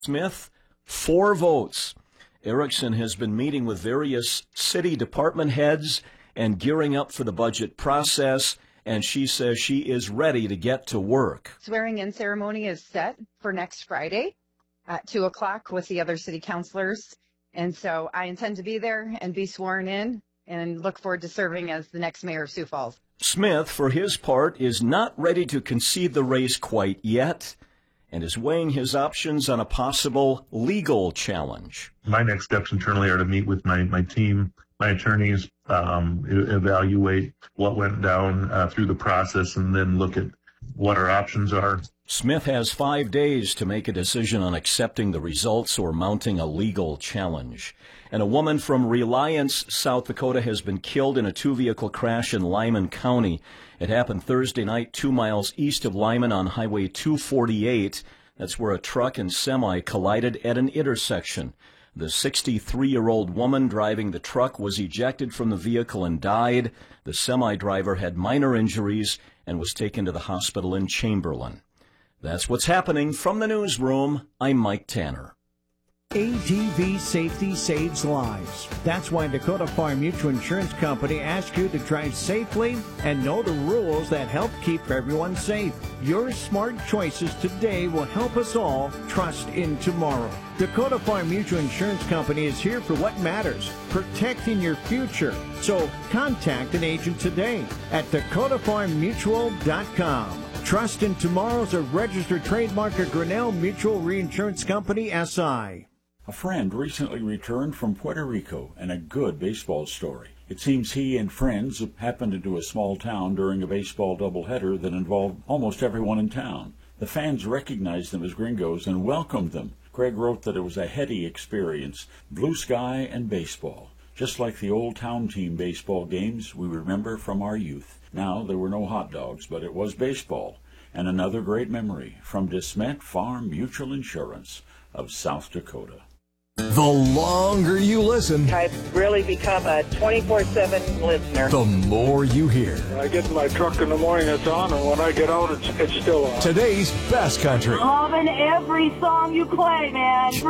Smith, 4 votes. Erickson has been meeting with various city department heads and gearing up for the budget process, and she says she is ready to get to work. Swearing-in ceremony is set for next Friday at 2 o'clock with the other city councilors. And so I intend to be there and be sworn in and look forward to serving as the next mayor of Sioux Falls. Smith, for his part, is not ready to concede the race quite yet and is weighing his options on a possible legal challenge. My next steps internally are to meet with my team, my attorneys, evaluate what went down through the process, and then look at what our options are. Smith has 5 days to make a decision on accepting the results or mounting a legal challenge. And a woman from Reliance, South Dakota, has been killed in a 2-vehicle crash in Lyman County. It happened Thursday night 2 miles east of Lyman on Highway 248. That's where a truck and semi collided at an intersection. The 63-year-old woman driving the truck was ejected from the vehicle and died. The semi-driver had minor injuries and was taken to the hospital in Chamberlain. That's what's happening from the newsroom. I'm Mike Tanner. ATV safety saves lives. That's why Dakota Farm Mutual Insurance Company asks you to drive safely and know the rules that help keep everyone safe. Your smart choices today will help us all trust in tomorrow. Dakota Farm Mutual Insurance Company is here for what matters, protecting your future. So contact an agent today at dakotafarmmutual.com. Trust in Tomorrow's a registered trademark of Grinnell Mutual Reinsurance Company, SI. A friend recently returned from Puerto Rico and a good baseball story. It seems he and friends happened into a small town during a baseball doubleheader that involved almost everyone in town. The fans recognized them as gringos and welcomed them. Craig wrote that it was a heady experience, blue sky and baseball, just like the old town team baseball games we remember from our youth. Now, there were no hot dogs, but it was baseball. And another great memory from DeSmet Farm Mutual Insurance of South Dakota. The longer you listen, I've really become a 24/7 listener. The more you hear. When I get in my truck in the morning, it's on, and when I get out, it's still on. Today's best country. Loving every song you play, man.